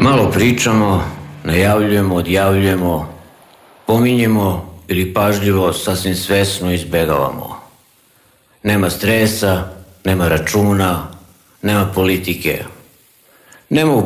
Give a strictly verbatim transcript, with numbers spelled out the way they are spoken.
Malo pričamo, najavljujemo, odjavljujemo, pominjemo ili pažljivo sasvim svesno izbegavamo. Nema stresa, nema računa, nema politike. Nema